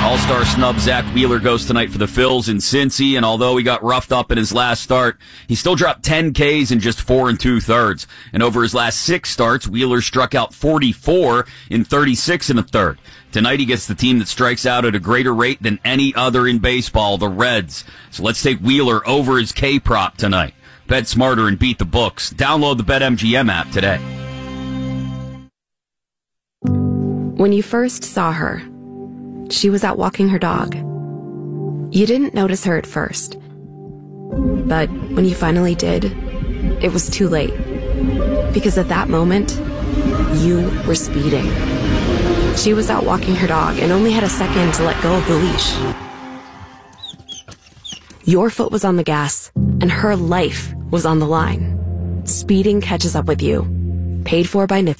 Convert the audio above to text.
All-star snub Zach Wheeler goes tonight for the Phils in Cincy, and although he got roughed up in his last start, he still dropped 10 Ks in just 4 2/3. And over his last 6 starts, Wheeler struck out 44 in 36 1/3. Tonight he gets the team that strikes out at a greater rate than any other in baseball, the Reds. So let's take Wheeler over his K prop tonight. Bet smarter and beat the books. Download the BetMGM app today. When you first saw her, she was out walking her dog. You didn't notice her at first. But when you finally did, it was too late. Because at that moment, you were speeding. She was out walking her dog and only had a second to let go of the leash. Your foot was on the gas, and her life was on the line. Speeding catches up with you. Paid for by Nitsa.